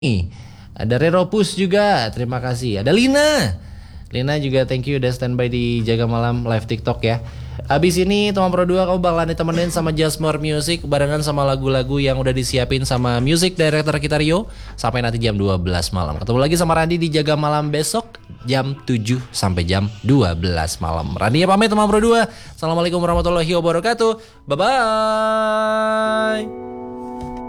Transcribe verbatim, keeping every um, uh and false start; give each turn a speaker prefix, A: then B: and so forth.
A: Ada Reropus juga, terima kasih. Ada Lina. Lina juga thank you udah standby di Jaga Malam live TikTok ya. Abis ini teman Pro dua kamu bakalan ditemenin sama Just More Music barengan sama lagu-lagu yang udah disiapin sama music director kita Rio sampai nanti jam dua belas malam. Ketemu lagi sama Randi di Jaga Malam besok jam tujuh sampai jam dua belas malam. Randi ya pamit teman Pro dua. Assalamualaikum warahmatullahi wabarakatuh. Bye bye.